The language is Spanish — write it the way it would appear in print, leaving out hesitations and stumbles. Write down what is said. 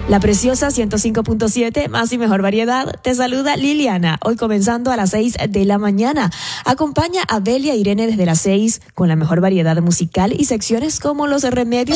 La preciosa 105.7, más y mejor variedad. Te saluda Liliana, hoy comenzando a las 6 de la mañana. Acompaña a Belia Irene desde las 6 con la mejor variedad musical y secciones como los remedios